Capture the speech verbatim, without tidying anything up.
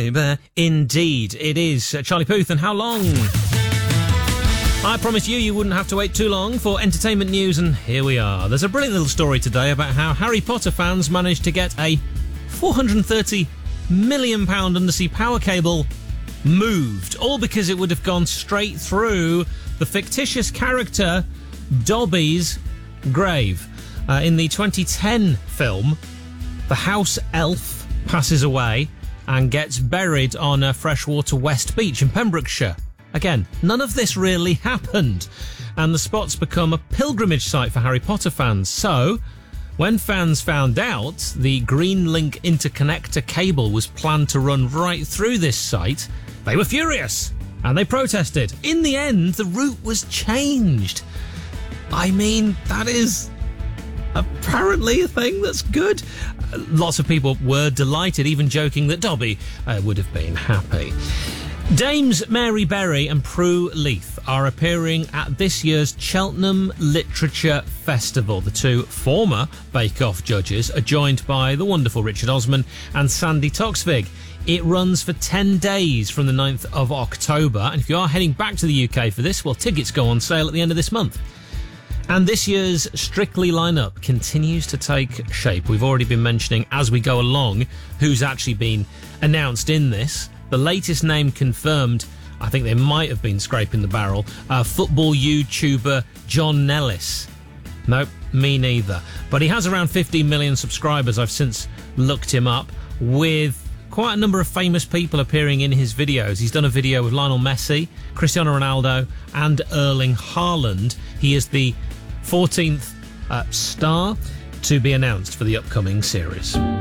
baby. Indeed, it is. Uh, Charlie Puth, and how long? I promised you you wouldn't have to wait too long for entertainment news, and here we are. There's a brilliant little story today about how Harry Potter fans managed to get a four hundred thirty million pounds undersea power cable moved, all because it would have gone straight through the fictitious character Dobby's grave. Uh, in the twenty ten film, the house elf passes away and gets buried on a freshwater West Beach in Pembrokeshire. Again, none of this really happened, and the spot's become a pilgrimage site for Harry Potter fans. So, when fans found out the Green Link interconnector cable was planned to run right through this site, they were furious, and they protested. In the end, the route was changed. I mean, that is apparently a thing that's good. Uh, lots of people were delighted, even joking that Dobby uh, would have been happy. Dames Mary Berry and Prue Leith are appearing at this year's Cheltenham Literature Festival. The two former Bake Off judges are joined by the wonderful Richard Osman and Sandy Toksvig. It runs for ten days from the ninth of October, and if you are heading back to the U K for this, well, tickets go on sale at the end of this month. And this year's Strictly lineup continues to take shape. We've already been mentioning as we go along who's actually been announced in this. The latest name confirmed, I think they might have been scraping the barrel, uh, football YouTuber John Nellis. Nope, me neither. But he has around fifteen million subscribers. I've since looked him up, with quite a number of famous people appearing in his videos. He's done a video with Lionel Messi, Cristiano Ronaldo and Erling Haaland. He is the fourteenth uh, star to be announced for the upcoming series.